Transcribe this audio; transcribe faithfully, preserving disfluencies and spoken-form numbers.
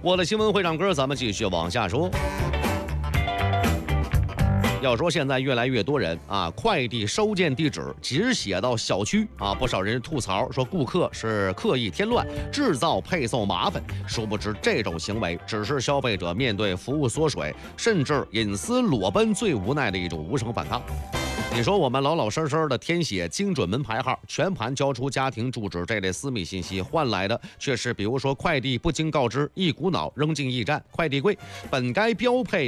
我的新闻会唱歌，咱们继续往下说。要说现在越来越多人啊，快递收件地址只写到小区啊，不少人吐槽说顾客是刻意添乱，制造配送麻烦。殊不知这种行为只是消费者面对服务缩水，甚至隐私裸奔最无奈的一种无声反抗。你说我们老老实实的填写精准门牌号，全盘交出家庭住址这类私密信息，换来的却是比如说快递不经告知，一股脑扔进驿站快递柜，本该标配